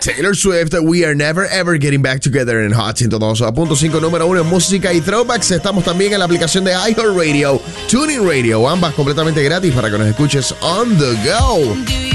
Taylor Swift, We Are Never Ever Getting Back Together en Hot 102.5, número 1 en música y throwbacks. Estamos también en la aplicación de iHeartRadio, TuneIn Radio, ambas completamente gratis para que nos escuches on the go.